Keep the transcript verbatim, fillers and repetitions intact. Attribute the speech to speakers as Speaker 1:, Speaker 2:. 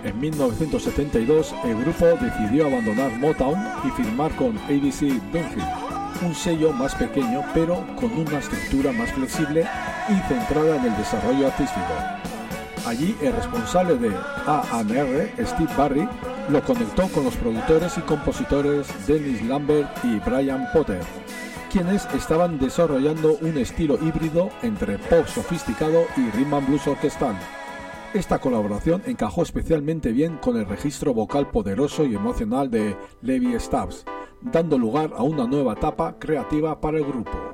Speaker 1: En mil novecientos setenta y dos, el grupo decidió abandonar Motown y firmar con A B C Dunhill, un sello más pequeño pero con una estructura más flexible y centrada en el desarrollo artístico. Allí el responsable de A and R, Steve Barry, lo conectó con los productores y compositores Dennis Lambert y Brian Potter, quienes estaban desarrollando un estilo híbrido entre pop sofisticado y rhythm and blues orquestal. Esta colaboración encajó especialmente bien con el registro vocal poderoso y emocional de Levi Stubbs, dando lugar a una nueva etapa creativa para el grupo.